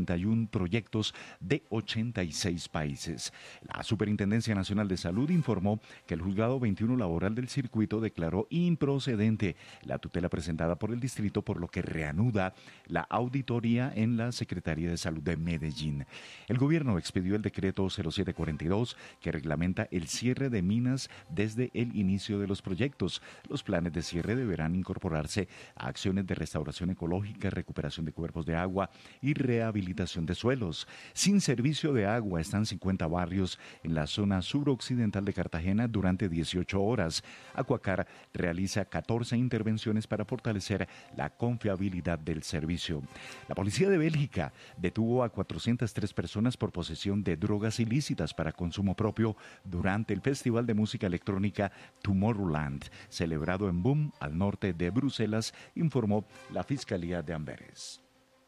31 proyectos de 86 países. La Superintendencia Nacional de Salud informó que el Juzgado 21 Laboral del Circuito declaró improcedente la tutela presentada por el distrito, por lo que reanuda la auditoría en la Secretaría de Salud de Medellín. El gobierno expidió el decreto 0742 que reglamenta el cierre de minas desde el inicio de los proyectos. Los planes de cierre deberán incorporarse a acciones de restauración ecológica, recuperación de cuerpos de agua y rehabilitación de suelos. Sin servicio de agua están 50 barrios en la zona suroccidental de Cartagena durante 18 horas. Acuacar realiza 14 intervenciones para fortalecer la confiabilidad del servicio. La policía de Bélgica detuvo a 403 personas por posesión de drogas ilícitas para consumo propio durante el Festival de Música Electrónica Tomorrowland, celebrado en Boom, al norte de Bruselas, informó la Fiscalía de Amberes.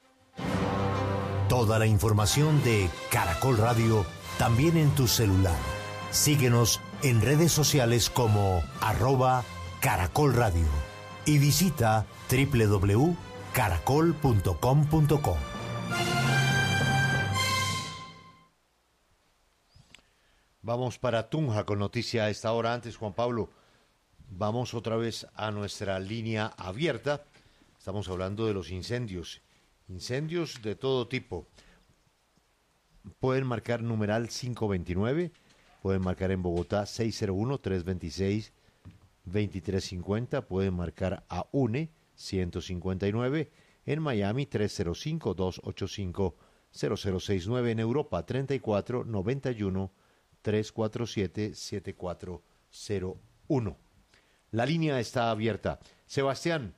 Toda la información de Caracol Radio también en tu celular. Síguenos en redes sociales como @Caracol Radio y visita www.caracol.com.co. Vamos para Tunja con noticia a esta hora. Antes, Juan Pablo, vamos otra vez a nuestra línea abierta. Estamos hablando de los incendios de todo tipo. Pueden marcar numeral 529, pueden marcar en Bogotá 601-326-2350, pueden marcar a UNE 159, en Miami 305-285-0069, en Europa 3491-347-7401. La línea está abierta. Sebastián,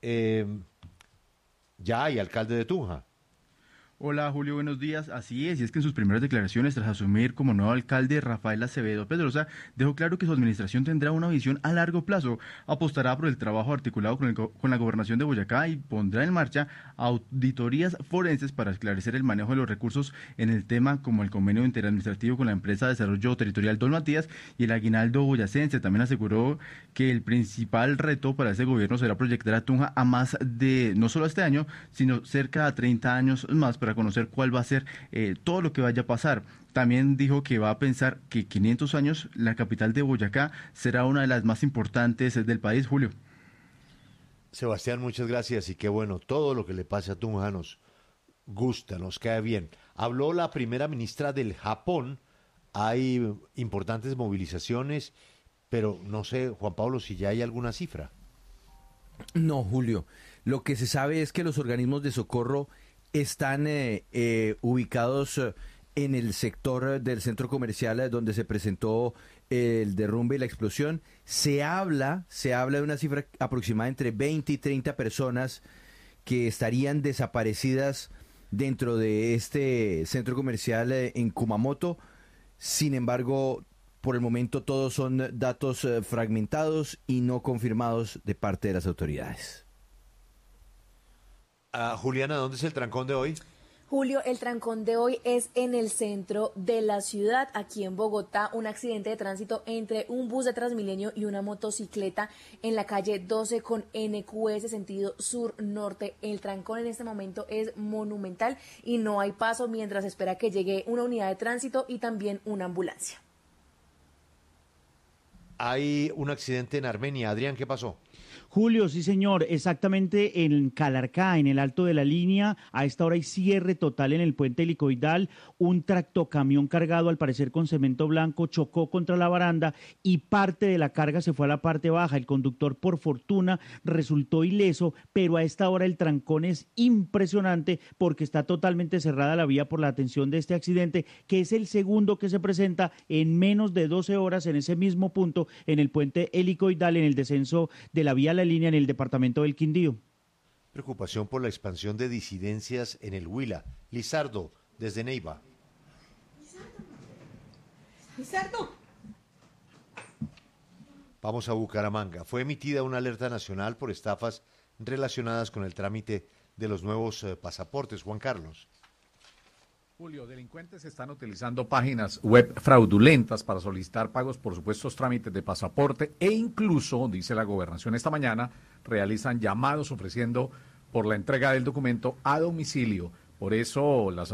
ya hay alcalde de Tunja. Hola Julio, buenos días. Así es, y es que en sus primeras declaraciones tras asumir como nuevo alcalde, Rafael Acevedo Pedrosa dejó claro que su administración tendrá una visión a largo plazo, apostará por el trabajo articulado con la gobernación de Boyacá y pondrá en marcha auditorías forenses para esclarecer el manejo de los recursos en el tema, como el convenio interadministrativo con la empresa de desarrollo territorial Don Matías y el aguinaldo boyacense. También aseguró que el principal reto para ese gobierno será proyectar a Tunja a más de, no solo este año, sino cerca de 30 años más, para conocer cuál va a ser todo lo que vaya a pasar. También dijo que va a pensar que 500 años la capital de Boyacá será una de las más importantes del país, Julio. Sebastián, muchas gracias y qué bueno, todo lo que le pase a Tunja nos gusta, nos cae bien. Habló la primera ministra del Japón, hay importantes movilizaciones, pero no sé, Juan Pablo, si ya hay alguna cifra. No, Julio, lo que se sabe es que los organismos de socorro están ubicados en el sector del centro comercial donde se presentó el derrumbe y la explosión. Se habla de una cifra aproximada entre 20 y 30 personas que estarían desaparecidas dentro de este centro comercial en Kumamoto. Sin embargo, por el momento todos son datos fragmentados y no confirmados de parte de las autoridades. Juliana, ¿dónde es el trancón de hoy? Julio, el trancón de hoy es en el centro de la ciudad, aquí en Bogotá, un accidente de tránsito entre un bus de Transmilenio y una motocicleta en la calle 12 con NQS, sentido sur-norte. El trancón en este momento es monumental y no hay paso mientras espera que llegue una unidad de tránsito y también una ambulancia. Hay un accidente en Armenia. Adrián, ¿qué pasó? Julio, sí señor, exactamente en Calarcá, en el Alto de la Línea. A esta hora hay cierre total en el puente helicoidal. Un tractocamión cargado, al parecer con cemento blanco, chocó contra la baranda y parte de la carga se fue a la parte baja. El conductor, por fortuna, resultó ileso, pero a esta hora el trancón es impresionante porque está totalmente cerrada la vía por la atención de este accidente, que es el segundo que se presenta en menos de 12 horas en ese mismo punto, en el puente helicoidal, en el descenso de la vía La Línea en el departamento del Quindío. Preocupación por la expansión de disidencias en el Huila. Lizardo, desde Neiva. Lizardo. Vamos a Bucaramanga. Fue emitida una alerta nacional por estafas relacionadas con el trámite de los nuevos pasaportes. Juan Carlos. Julio, delincuentes están utilizando páginas web fraudulentas para solicitar pagos por supuestos trámites de pasaporte e incluso, dice la gobernación esta mañana, realizan llamados ofreciendo por la entrega del documento a domicilio. Por eso las